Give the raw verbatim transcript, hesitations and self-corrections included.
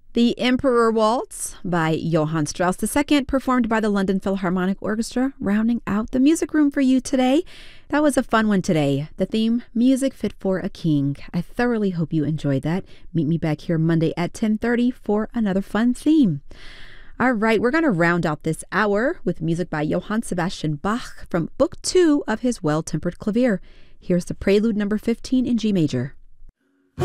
The Emperor Waltz by Johann Strauss the Second, performed by the London Philharmonic Orchestra, rounding out the music room for you today. That was a fun one today. The theme, Music Fit for a King. I thoroughly hope you enjoyed that. Meet me back here Monday at ten thirty for another fun theme. All right, we're going to round out this hour with music by Johann Sebastian Bach from Book Two of his Well-Tempered Clavier. Here's the Prelude number fifteen in G major.